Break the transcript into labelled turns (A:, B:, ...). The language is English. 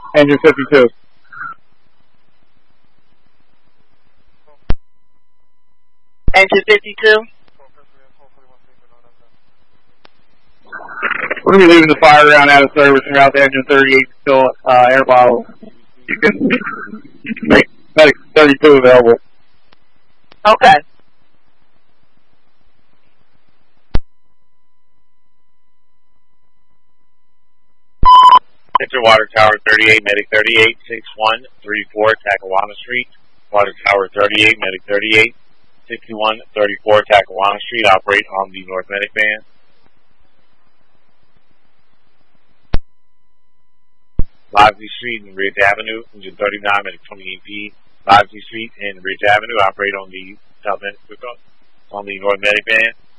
A: Engine 52.
B: Engine 52.
A: We're going to be leaving the fire around out of service and route to engine 38 still air bottle. You can make medic 32 available.
B: Okay.
C: Enter Water Tower 38, Medic 38, 6134 Tacawama Street. Water Tower 38, Medic 38, 6134 Tacawama Street. Operate on the North Medic van. Lively Street and Ridge Avenue, engine 39, Medic 28P. Lively Street and Ridge Avenue. Operate on the South Medic on the North Medic van.